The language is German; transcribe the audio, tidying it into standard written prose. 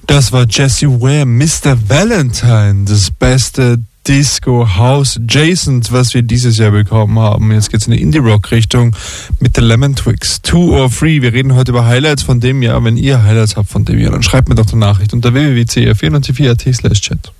Das war Jesse Ware, Mr. Valentine, das beste Disco House Adjacent, was wir dieses Jahr bekommen haben. Jetzt geht's in die Indie-Rock-Richtung mit The Lemon Twigs, 2 or 3. Wir reden heute über Highlights von dem Jahr. Wenn ihr Highlights habt von dem Jahr, dann schreibt mir doch eine Nachricht unter www.cr94.at/chat.